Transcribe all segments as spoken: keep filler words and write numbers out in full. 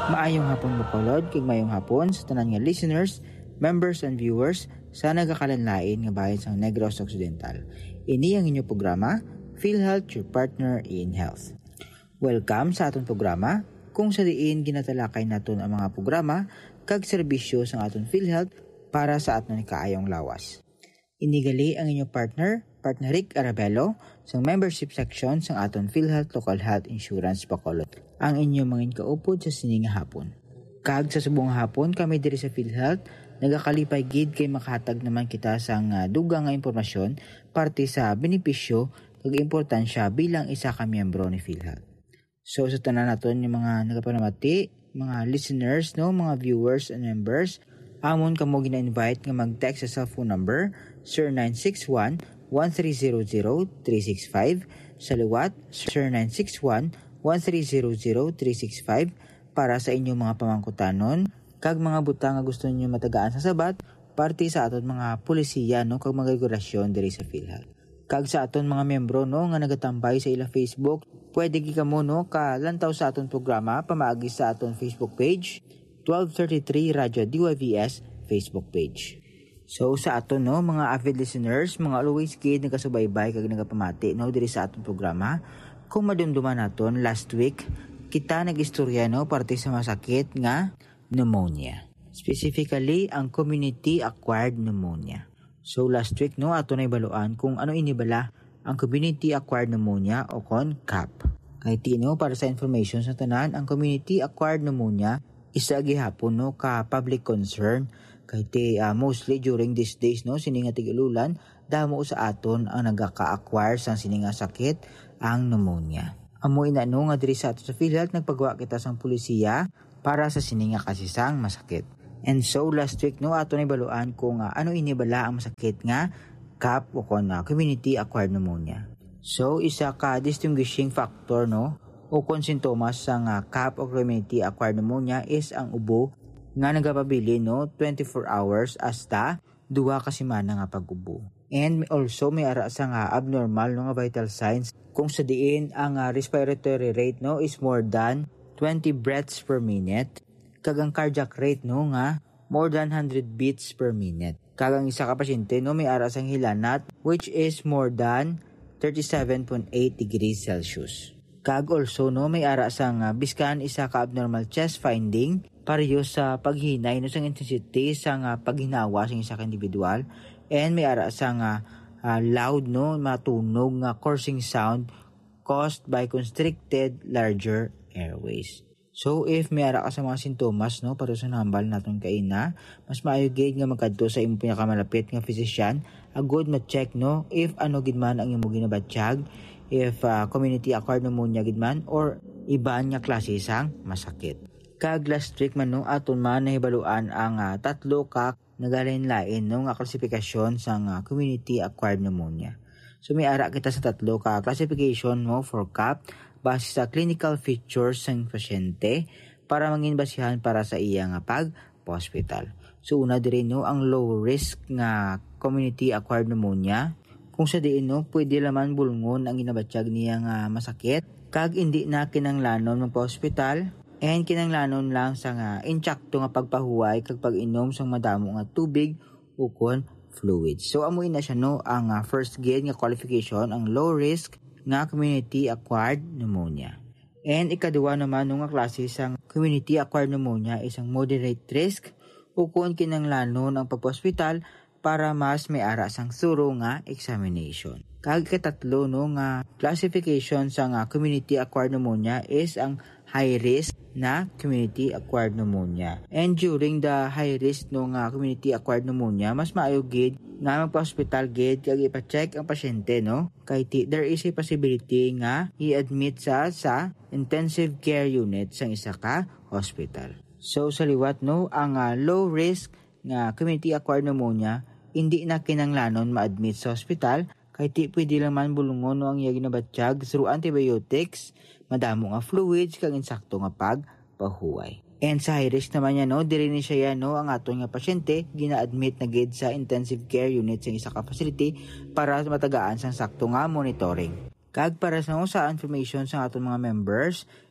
Maayong hapon Bacolod, kig mayong hapon sa tanan nga listeners, members and viewers sa nagakalanlain nga bahin sa Negros Occidental. Ini ang inyong programa, PhilHealth, your partner in health. Welcome sa atong programa, kung sa diin ginatalakay naton ang mga programa kag serbisyo sa aton PhilHealth para sa aton kaayong lawas. Inigali ang inyong partner, Partner Rick Arabello, sa membership section sa aton PhilHealth Local Health Insurance Bacolod. Ang inyong mga kaupod sa sining hapon. Kag sa subong hapon kami diri sa PhilHealth nagakalipay gid kay makahatag naman kita sa uh, dugang nga impormasyon parte sa benepisyo kag importansya bilang isa ka miyembro ni PhilHealth. So sa tanan naton yung mga nagapanamati, mga listeners, no, mga viewers and members, amon kamo gina-invite nga mag-text sa cellphone number zero nine six one, one three zero zero, three six five, sa liwat zero nine six one, one three zero zero, three six five para sa inyong mga pamangkutanon kag mga butang nga gusto niyo matagaan sa sabat parte sa aton mga pulisiya no kag mga regulasyon diri sa PhilHealth. Kag sa aton mga miyembro no nga nagatambay sa ila Facebook, pwede gi kamo no ka lantaw sa aton programa pamaagi sa aton Facebook page twelve thirty-three Radyo D Y V S Facebook page. So sa aton no mga avid listeners, mga always kid nagasubaybay kag nagapamati no diri sa aton programa. Kung madumduman naton last week, kita nag-istorya no parte sa masakit nga pneumonia. Specifically, ang community-acquired pneumonia. So last week no ato na ibaluan kung ano inibala ang community-acquired pneumonia o kon C A P. Kay tino para sa information sa tanan, ang community-acquired pneumonia isa gihapon no ka public concern kay ti uh, mostly during these days no sininga tig-ilulan damo sa aton ang nagaka-acquire sang sininga sakit ang pneumonia. Amoy na no nga diri sa ato sa PhilHealth nagpagawa kita sang pulisiya para sa sininga kasisang masakit. And so last week no ato na ibaluan kung uh, ano inibala ang masakit nga C A P o kon uh, community acquired pneumonia. So isa ka distinguishing factor no o kon sintomas sang uh, C A P o community acquired pneumonia is ang ubo nga nagapabili no twenty-four hours hasta duwa ka semana nga pag-ubo. And also may ara sa nga abnormal no nga vital signs kung sa diin ang uh, respiratory rate no is more than twenty breaths per minute, kag ang cardiac rate no nga more than one hundred beats per minute. Kag ang isa ka pasyente no may ara sang hilanat which is more than thirty-seven point eight degrees Celsius. Kag also no may ara sang uh, biskan isa ka abnormal chest finding pareho sa paghinay no sang intensity sang uh, paghinawa sa isa ka individual, and may ara sang uh, uh, loud no matunog nga coursing sound caused by constricted larger airways. So if may ara ka sa mga sintomas no para sa nambal naton kaina, mas maayo gid nga magkadto sa imong pinakamalapit nga physician agud ma-check no if ano gid man ang imong ginabatsyag, if uh, community acquired pneumonia gid man or iba nga klase sang masakit. Kag last week man no aton man nahibaluan ang uh, tatlo ka nagalain-lain no nga klasifikasyon sang uh, community acquired pneumonia. So may ara kita sa tatlo ka classification mo for C A P base sa clinical features sang pasyente para mangin basihan para sa iya nga pag-hospital. So una diri no ang low risk nga community acquired pneumonia, kung sa diin no pwede laman bulngon ang ginabatsyag niya nga masakit kag indi na kinanglanon magpa-hospital and kinanglanon lang sa nga intsakto nga pagpahuway kag pag-inom sang madamo nga tubig o kon fluids. So amoy na siya no ang uh, first gid nga qualification ang low risk nga community acquired pneumonia. And ikaduwa naman no nga klase sang community acquired pneumonia isang moderate risk o kon kinanglanon ang pagpa-hospital para mas may ara sang thorough nga examination. Kag katatlo no nga classification sa nga community acquired pneumonia is ang high risk na community acquired pneumonia. And during the high risk no nga community acquired pneumonia, mas maayo gid nga magpa-hospital gid kag ipa-check ang pasyente no. Kay t- there is a possibility nga i-admit sa sa intensive care unit sang isa ka hospital. So sa liwat no ang uh, low risk nga community acquired pneumonia hindi na kinanglanon ma-admit sa hospital kay ti pwede lang man bulungon no ang iya ginabatsyag through antibiotics, madamo nga fluids kag insakto nga pagpahuway. And sa high risk naman yan, no, diri ni siya yan, no, ang aton nga pasyente gina-admit na gid sa intensive care unit sa isa ka facility para matagaan sang sakto nga monitoring. Kag para sa sa information sa aton mga members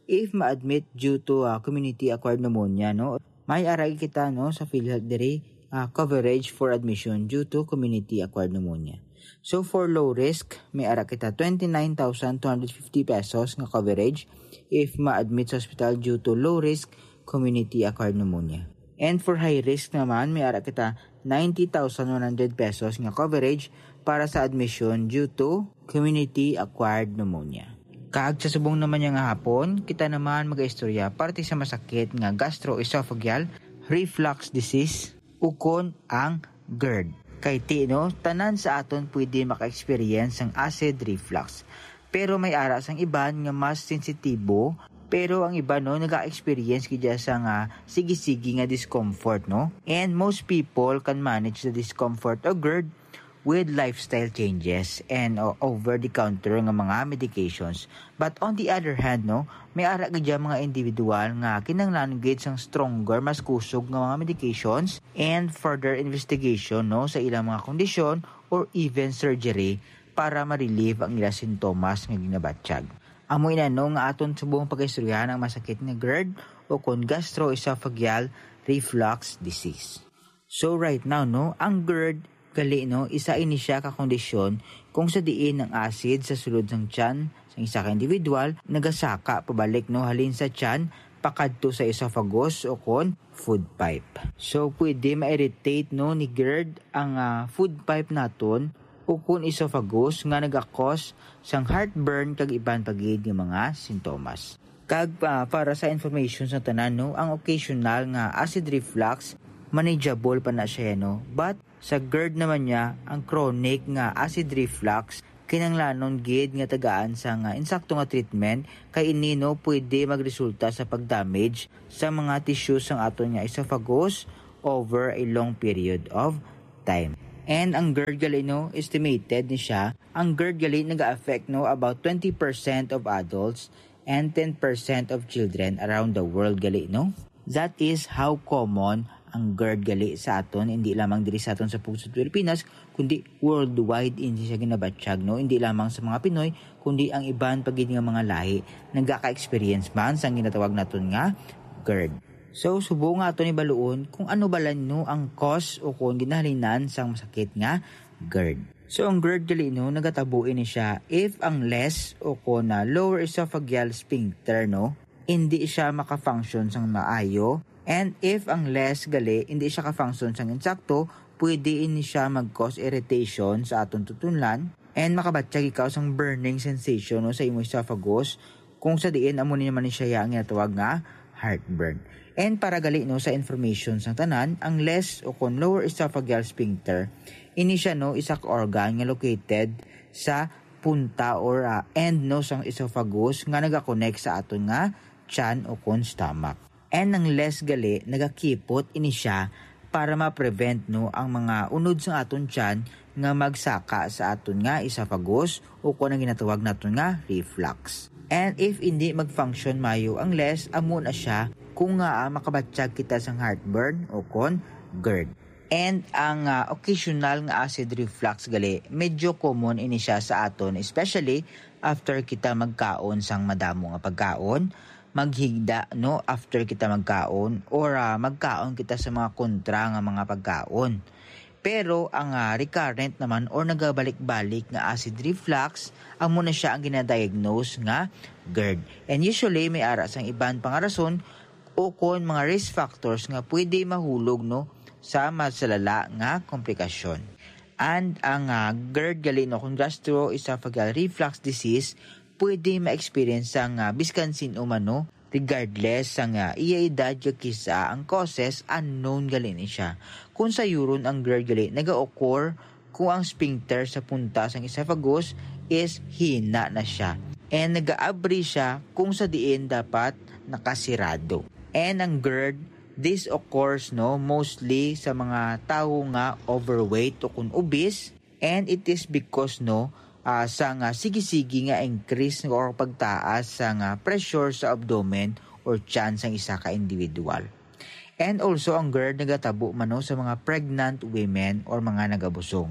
if ma-admit due to uh, community-acquired pneumonia, no, may aray kita no sa PhilHealth diri uh, coverage for admission due to community-acquired pneumonia. So for low risk, may ara kita twenty-nine thousand two hundred fifty pesos nga coverage if ma-admit sa hospital due to low risk community-acquired pneumonia. And for high risk naman, may ara kita ninety thousand one hundred pesos nga coverage para sa admission due to community-acquired pneumonia. Kaag sa subong naman niya nga hapon, kita naman mag-istorya parte sa masakit nga gastroesophageal reflux disease ukon ang GERD. Kay ti no, tanan sa aton pwede maka-experience ng acid reflux. Pero may ara sang iban nga mas sensitibo, pero ang iba no naga-experience kidya sa nga sige-sige nga discomfort no. And most people can manage the discomfort o GERD with lifestyle changes and uh, over-the-counter nga mga medications. But on the other hand, no, may ara gadya mga individual nga kinahanglan gid sang stronger, mas kusog nga mga medications and further investigation no sa ilang mga kondisyon or even surgery para ma-relieve ang ilang sintomas nga ginabatsyag. Amoy na no nga aton subong pag-istorya ng masakit nga GERD o kon gastroesophageal reflux disease. So right now no, ang GERD gali no, isa ini siya ka kondisyon kung sa diin ng acid sa sulod ng tiyan sa isa ka individual nagasaka pabalik no halin sa tiyan pakadto sa esophagus o kon food pipe. So pwede ma-irritate no ni GERD ang uh, food pipe naton o kon esophagus nga naga-cause sang heartburn kag iban pagid nga mga sintomas. Kag uh, para sa information sa tanan no, ang occasional nga acid reflux manageable pa na siya no, but sa GERD naman niya, ang chronic nga acid reflux, kinanglanon gid nga tagaan sa nga insakto nga treatment, kay ini no pwede magresulta sa pagdamage sa mga tissues ng aton nga esophagus over a long period of time. And ang GERD gali no, estimated ni siya, ang GERD gali naga-affect no about twenty percent of adults and ten percent of children around the world gali no. That is how common ang GERD gali sa aton, hindi lamang diri sa aton sa Pugsod Pilipinas, kundi worldwide hindi siya ginabatsyag no, hindi lamang sa mga Pinoy, kundi ang iban pagid nga mga lahi nagaka-experience man sang ginatawag naton nga GERD. So subo nga aton ibaluon kung ano balan no ang cause o kung ginahalinan sang masakit nga GERD. So ang GERD gali no, nagatabuin ni siya if ang less o kung na lower esophageal sphincter no, hindi siya maka-function sang maayo. And if ang less gali, hindi siya ka-function sang insakto, pwede ini siya mag-cause irritation sa aton tutunlan and makabatsyag ikaw sang burning sensation no, sa imong esophagus kung sa diin amo ni naman siya yang tawag nga heartburn. And para gali no sa information sang tanan, ang less o kon lower esophageal sphincter, ini siya no isa ka organ nga located sa punta or uh, end no sang esophagus nga naga-connect sa aton nga tiyan o kon stomach. And ang less gali, nagakipot ini siya para ma-prevent no ang mga unod sa aton tiyan nga magsaka sa aton nga esophagus o kung ang ginatawag naton nga reflux. And if hindi mag-function mayo ang less, amo na siya kung nga uh, makabatsyag kita sang heartburn o kon GERD. And ang uh, occasional nga acid reflux gali, medyo common ini siya sa aton, especially after kita magkaon sang madamo nga pagkaon, maghigda no after kita magkaon or uh, magkaon kita sa mga kontra nga mga pagkaon. Pero ang uh, recurrent naman or nagabalik-balik nga acid reflux, amo na siya ang ginadiagnose nga GERD. And usually may ara sang iban pang rason o kon mga risk factors nga pwede mahulog no sa masalala nga komplikasyon. And ang uh, GERD gali no kung gastroesophageal reflux disease, pwede ma-experience ang uh, biskan sin umano regardless sang uh, iya edad kisa ang causes unknown gali ni siya. Kung sa yuron ang GERD gali naga-occur kung ang sphincter sa punta sang esophagus is hina na siya. And naga-abri siya kung sa diin dapat nakasirado. And ang GERD, this occurs no mostly sa mga tao nga overweight o kung obese, and it is because no Uh, sa nga sige-sige nga increase or pagtaas sa nga pressure sa abdomen or tiyan sang isa ka individual. And also ang GERD nagatabo man no, sa mga pregnant women or mga nagabusong.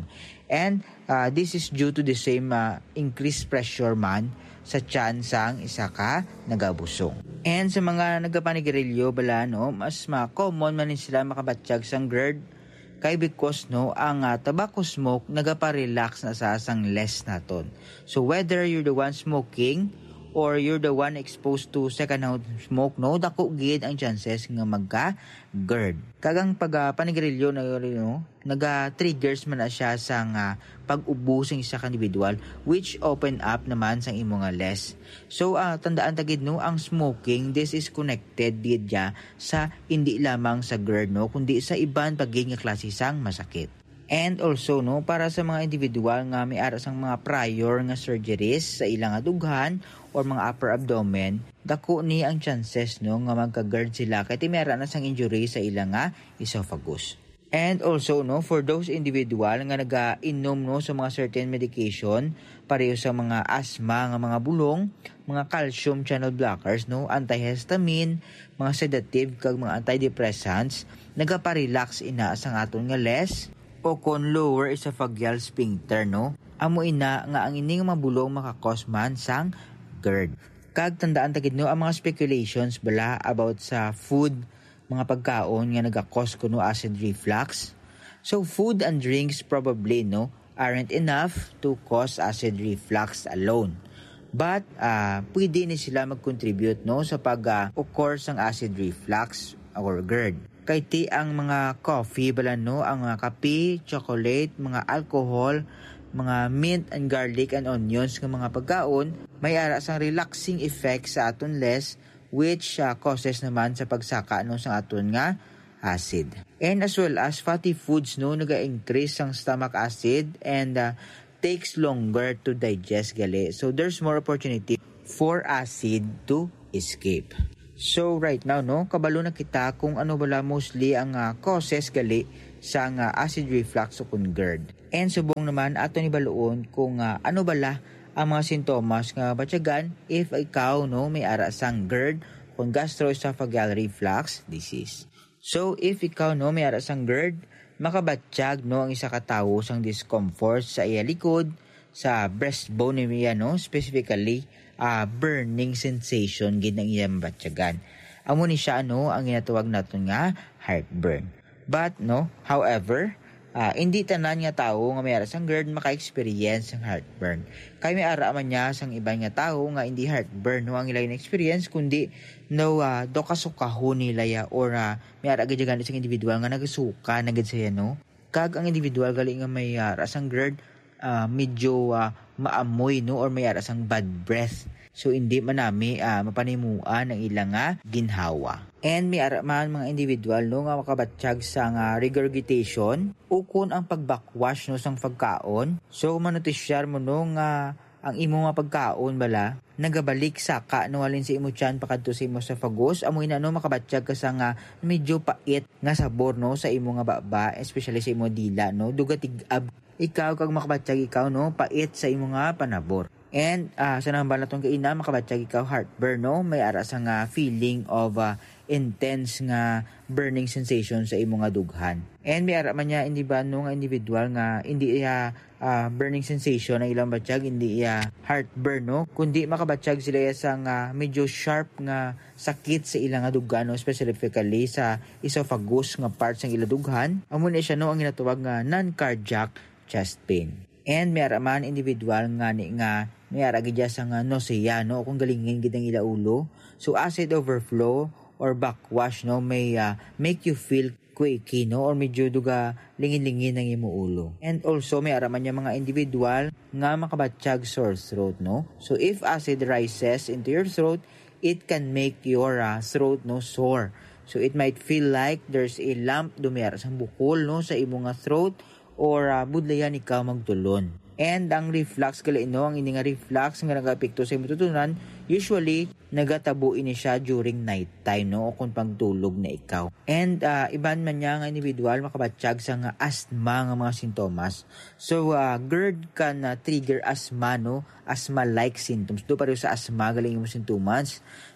And uh, this is due to the same uh, increased pressure man sa tiyan sang isa ka nagabusong. And sa mga nagapanigarilyo bala no, mas ma-common man sila makabatsyag sang GERD kay because no ang uh, tobacco smoke nagapa-relax na sa sang less naton. So whether you're the one smoking or you're the one exposed to second-hand smoke, no, dako gid ang chances nga magka-GERD. Kagang pag uh, panigarilyo na no, naga-triggers man na siya sang uh, pag-ubo sa isa ka individual which open up naman sang imo nga less. So uh, tandaan tagid no, ang smoking this is connected did ya sa hindi lamang sa GERD no, kundi sa iban pagig nga klase sang masakit. And also no, para sa mga individual nga may ara sang mga prior nga surgeries sa ilang dughan or mga upper abdomen, dako ni ang chances no nga magka-GERD sila kay timera na sang injury sa ilang nga esophagus. And also no, for those individual nga naga-inom no sa mga certain medication pareho sa mga asthma nga mga bulong, mga calcium channel blockers no, antihistamine, mga sedative kag mga antidepressants, nagapa-relax ina sang aton nga less o kon lower esophageal sphincter no, amo ina nga ang ining mabulong makakos man sang GERD. Kag tandaan tagid no ang mga speculations bala about sa food, mga pagkaon nga nagakos kuno acid reflux. So food and drinks probably no aren't enough to cause acid reflux alone. But uh, pwede ni sila mag-contribute no sa pag-occur uh, sang acid reflux or GERD. Kay ti ang mga coffee bala no, ang uh, kape, chocolate, mga alcohol, mga mint and garlic and onions ng mga pagkaon may ara sang relaxing effect sa aton less which uh, causes naman sa pagsaka no sa aton nga acid. And as well as fatty foods no naga-increase ang stomach acid and uh, takes longer to digest gali. So there's more opportunity for acid to escape. So right now no, kabalo na kita kung ano bala mostly ang uh, causes gali sa uh, acid reflux o kung GERD. And subong naman ato ni baluon kung uh, ano bala ang mga sintomas nga batyagan if ikaw no may ara sang GERD kung gastroesophageal reflux disease. So if ikaw no may ara sang GERD, makabatsyag no ang isa ka tawo sang discomfort sa iya likod, sa breastbone niya no, specifically uh, burning sensation gid ang iyang batyagan. Amo ni siya no ang ginatawag naton nga heartburn. But no, however, uh, hindi tanan nga tawo nga may ara sang GERD maka-experience ng heartburn. Kay may ara man niya sang ibang nga tawo nga hindi heartburn no ang ilang experience kundi no uh, do kasukahon nila ya or uh, may ara gid ganit sang individual nga nagasuka na gid siya no. Kag ang individual gali nga may ara sang GERD Uh, medyo uh, maamoy no or may ara sang bad breath. So hindi man nami uh, mapanimuan ang ilang nga ginhawa. And may ara man mga individual no nga makabatsyag sang uh, regurgitation ukon ang pagbakwash no sang pagkaon. So manotisyar mo no nga ang imo nga pagkaon bala nagabalik saka no halin sa imo tiyan pakadto sa imo sa fagus amoy na no makabatsyag ka sa nga medyo pait nga sabor no sa imo nga baba especially sa imo dila no dugatig-ab ikaw kag makabatsyag ikaw no pait sa imo nga panabor. And uh, sa nang balatong kaina makabatsyag ikaw heartburn no may ara sa nga feeling of uh, intense nga burning sensation sa imo nga dughan. And may ara man niya hindi ba no nga individual nga hindi iya uh, burning sensation ang ilang batsyag hindi iya heartburn no kundi makabatsyag sila sa nga medyo sharp nga sakit sa ilang nga dughan no specifically sa esophagus nga part sang ilang dughan. Amo ni siya no ang ginatawag nga non-cardiac chest pain. And may ara man individual nga ni nga may ara gid sa nga nausea no kung galingin gid ang ila ulo. So acid overflow or backwash no may uh, make you feel quaky no or medyo duga lingin-lingin ang imo ulo. And also may ara man yung mga individual nga makabatsyag sore throat no. So if acid rises into your throat, it can make your uh, throat no sore. So it might feel like there's a lump dumera sa bukol no sa imo nga throat or uh, budlayan ikaw magtulon. And ang reflux gali no, ang ini nga reflux nga nagaapekto sa imong tutunan, usually nagatabo ini siya during night time no o kung pagtulog na ikaw. And uh, iban man niya nga individual makabatsyag sa nga asthma nga mga sintomas. So uh, GERD can uh, trigger asthma no, asthma like symptoms. Do pareho sa asthma gali imong sintomas.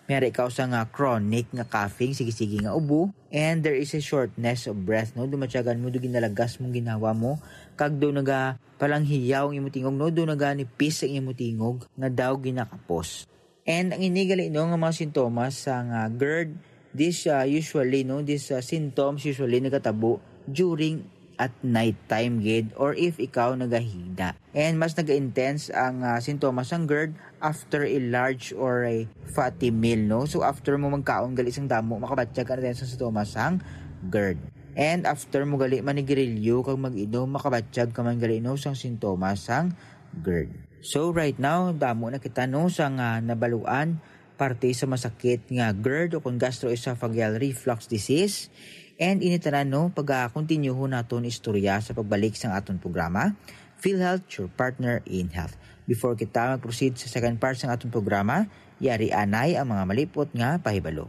Mayroon ikaw sa nga chronic nga coughing, sige-sige nga ubo, and there is a shortness of breath, no? Dumatyagan mo, do ginalagas mong ginawa mo, kag do naga palang hiyaw ang imong tingog, no? Do naga nipis ang imong tingog, nga daw ginakapos. And ang inigali no nga mga sintomas sa nga GERD, this uh, usually, no, these uh, symptoms usually nagatabo during at night time gid or if ikaw nagahida. And mas naga-intense ang uh, sintomas ng GERD after a large or a fatty meal, no? So after mo magkaon gali isang damo, makabatsyag ka na din sa sintomas ng GERD. And after mo gali manigirilyo kag mag-inom, makabatsyag ka man gali no sang sintomas ng GERD. So right now, damo na kita no sang uh, nabaluan parte sa masakit nga GERD o kung gastroesophageal reflux disease. And initanan no, pag-continue ho naton istorya sa pagbalik sa aton programa, PhilHealth, your partner in health. Before kita mag-proceed sa second part sa aton programa, yari anay ang mga malipot nga pahibalo.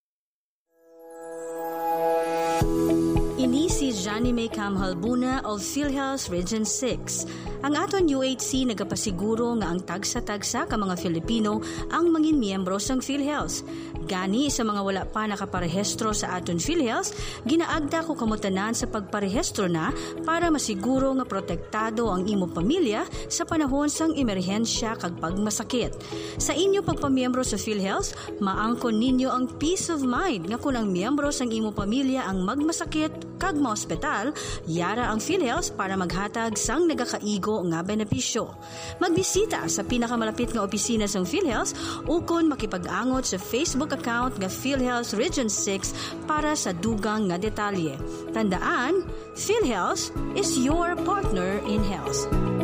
Ini si Johnny May Camhalbuna of PhilHealth Region six. Ang aton U H C nagapasiguro nga ang tagsa-tagsa ka mga Filipino ang mangin miyembro sang PhilHealth. Gani sa mga wala pa nakaparehistro sa aton PhilHealth, ginaagda ko kamutanan sa pagparehistro na para masiguro nga protektado ang imo pamilya sa panahon sang emerhensya kag pagmasakit. Sa inyo pagpamiyembro sa PhilHealth, maangkon ninyo ang peace of mind nga kung ang miyembro sang imo pamilya ang magmasakit kag ma-ospital, yara ang PhilHealth para maghatag sang nagakaigo nga benepisyo. Magbisita sa pinakamalapit nga opisina sang PhilHealth ukon makipag-angot sa Facebook account nga PhilHealth Region six para sa dugang nga detalye. Tandaan, PhilHealth is your partner in health.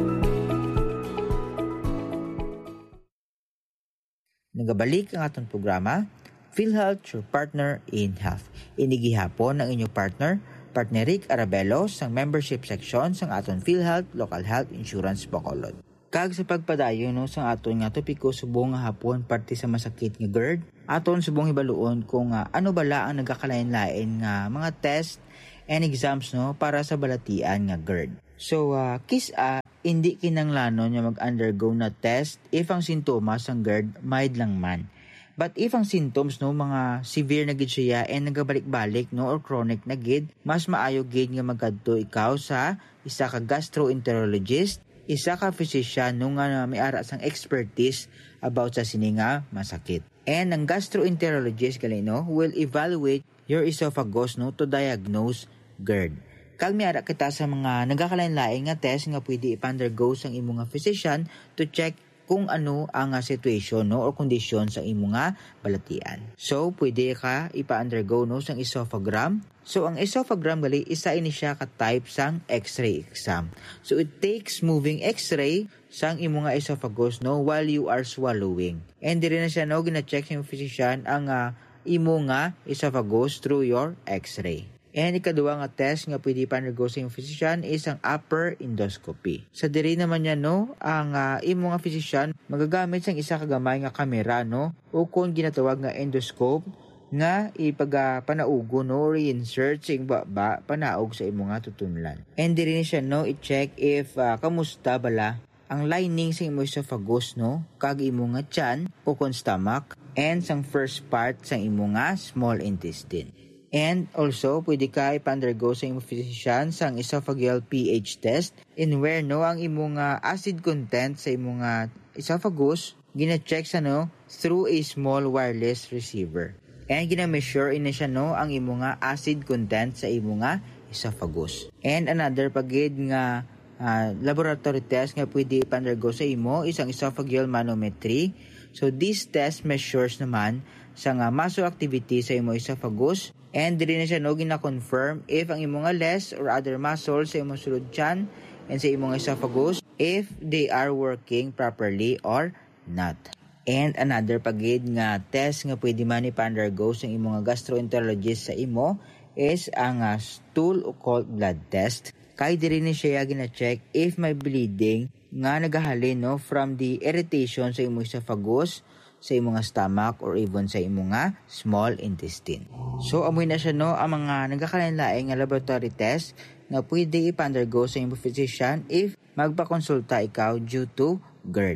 Nagabalik ang atong programa, PhilHealth, your partner in health. Inigihapon ang inyong partner, Partner Rick Arabelo sang membership section sang aton PhilHealth Local Health Insurance Bacolod. Kag sa pagpadayon no sang aton nga topiko subong nga hapon parte sa masakit nga GERD, aton subong hibaluon kung uh, ano bala ang nagakalain-lain nga mga test and exams no para sa balatian nga GERD. So uh, kis a uh, hindi kinanglanon nga mag-undergo na test if ang sintomas sang GERD mild lang man. But if ang symptoms no mga severe na gid siya and nagabalik-balik no or chronic na gid, mas maayo gid nga magkadto ikaw sa isa ka gastroenterologist, isa ka physician no nga may ara sang expertise about sa sininga masakit. And ang gastroenterologist gali no will evaluate your esophagus no to diagnose GERD. Kag may ara kita sa mga nagakalain-lain nga test nga pwede ipa-undergo sang imo nga physician to check kung ano ang uh, situation no or kondisyon sa imo nga balatian. So pwede ka ipa-undergo no sang esophagram. So ang esophagram gali isa ini siya ka type sang X-ray exam. So it takes moving X-ray sang imo nga esophagus no while you are swallowing. And diri na siya no gina-check sa physician ang uh, imo nga esophagus through your X-ray. And ikaduwa nga test nga pwede pa-undergo sa iyong physician is ang upper endoscopy. Sa diri naman yan, no, ang uh, imo nga physician magagamit sang isa ka gamay nga kamera, no, o kung ginatawag nga endoscope nga ipagapanaugo, no, or insert sa iyong baba, panaog sa imo nga tutunlan. And diri siya, no, i-check if uh, kamusta bala ang lining sa imo esophagus, no, kag imo nga tiyan o kung stomach, and sang first part sa imo nga small intestine. And also, pwede ka ipa-undergo sa imo physician sang esophageal pH test in where no ang imo nga acid content sa imo nga esophagus gina-check sa no through a small wireless receiver. And gina-measure ina siya no ang imo nga acid content sa imo nga esophagus. And another pagid nga uh, laboratory test nga pwede ipa-undergo sa imo is ang esophageal manometry. So this test measures naman sa nga muscle activity sa imo esophagus. And dili na siya no gina-confirm if ang imong les or other muscles sa imong sulod tiyan and sa imong esophagus if they are working properly or not. And another pagid nga test nga pwede man ipa-undergo sa imong gastroenterologist sa imo is ang uh, stool occult blood test. Kay diri ni siya gina-check if may bleeding nga nagahalin no from the irritation sa imong esophagus, sa imong stomach or even sa imong small intestine. So amoy na siya no ang mga nagakalain-lain nga laboratory test nga pwede ipa-undergo sa imong physician if magpakonsulta ikaw due to GERD.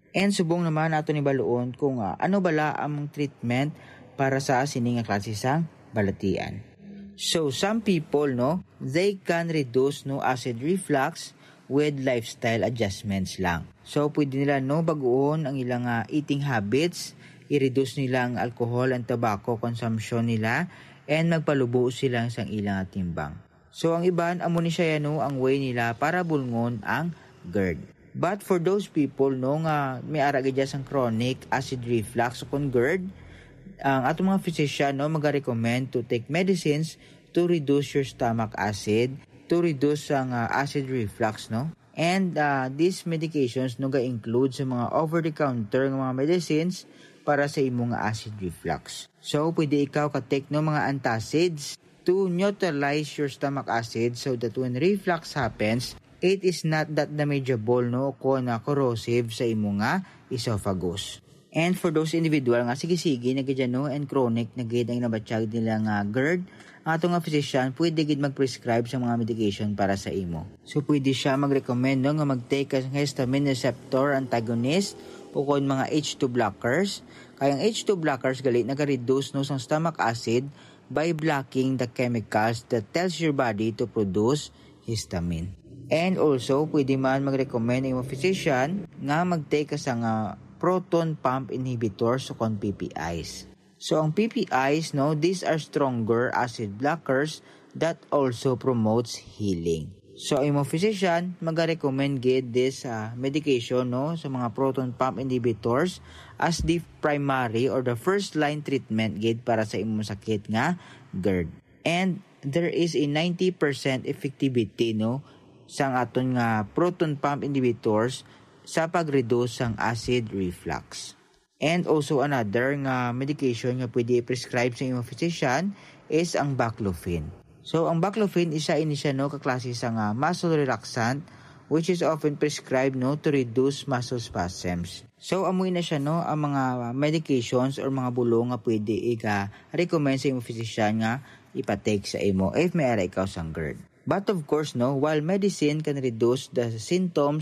And subong naman nato ni baluon kung uh, ano bala ang treatment para sa sining nga klase sang balatian. So some people no, they can reduce no acid reflux with lifestyle adjustments lang. So pwede nila no baguon ang ilang uh, eating habits, i-reduce nila ang alcohol and tobacco consumption nila, and magpalubo sila sa ilang timbang. So ang iban amo ni siya no ang way nila para bulngon ang GERD. But for those people no nga may ara gid sang chronic acid reflux o kon GERD, ang atong mga physician no mag-recommend to take medicines to reduce your stomach acid, to reduce ang uh, acid reflux no. And uh, these medications no ga-include sa mga over-the-counter nga mga medicines para sa imong acid reflux. So pwede ikaw ka-take no mga antacids to neutralize your stomach acid so that when reflux happens, it is not that damageable no ko na corrosive sa imong nga esophagus. And for those individual nga sige-sige na gid no and chronic na gid ang nabatsyag nila nga GERD, ang ato nga physician pwede gid mag-prescribe sa mga medication para sa imo. So pwede siya mag-recommend no nga mag-take ang histamine receptor antagonist o kon mga H two blockers. Kaya ang H two blockers gali naga-reduce no sang stomach acid by blocking the chemicals that tells your body to produce histamine. And also, pwede man mag-recommend ang physician nga mag-take ka sa nga proton pump inhibitors o kon P P Is. So, ang P P Is, no, these are stronger acid blockers that also promotes healing. So, ang physician mag-recommend gid this uh, medication, no, sa mga proton pump inhibitors as the primary or the first line treatment gid para sa imong sakit nga GERD. And there is a ninety percent effectivity, no, sang aton nga proton pump inhibitors sa pag-reduce sang acid reflux. And also another nga medication nga pwede i-prescribe sa imong physician is ang baclofen. So ang baclofen isa ini siya no kaklase sa nga muscle relaxant which is often prescribed no to reduce muscle spasms. So amoy na siya no ang mga medications or mga bulong nga pwede i-recommend sa imong physician nga ipatake sa imo if may ara ikaw sang GERD. But of course, no, while medicine can reduce the symptoms